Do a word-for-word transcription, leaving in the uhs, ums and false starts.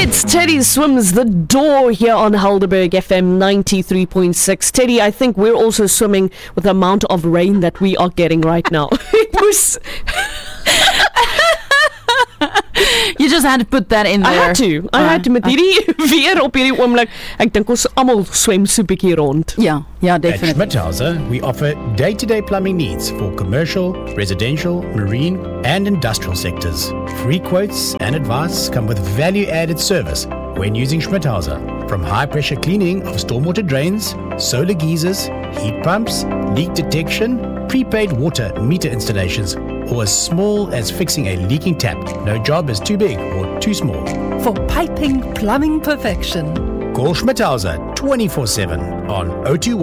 It's Teddy Swims the Door here on Helderberg F M ninety-three point six. Teddy, I think we're also swimming with the amount of rain that we are getting right now. It was... You just had to put that in there. I had to. I uh, had to met hierdie weer op hierdie oomblik. Ek dink ons almal swem so 'n bietjie rond. Ja, ja, definitely. At Schmidhauser, we offer day-to-day plumbing needs for commercial, residential, marine, and industrial sectors. Free quotes and advice come with value-added service when using Schmidhauser. From high-pressure cleaning of stormwater drains, solar geysers, heat pumps, leak detection, prepaid water meter installations, or as small as fixing a leaking tap. No job is too big or too small. For piping, plumbing perfection. Call Schmidhauser twenty-four seven on zero two one